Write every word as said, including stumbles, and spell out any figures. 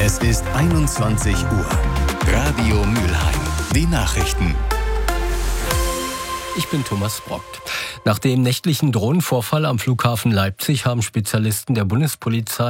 Es ist einundzwanzig Uhr. Radio Mülheim. Die Nachrichten. Ich bin Thomas Brock. Nach dem nächtlichen Drohnenvorfall am Flughafen Leipzig haben Spezialisten der Bundespolizei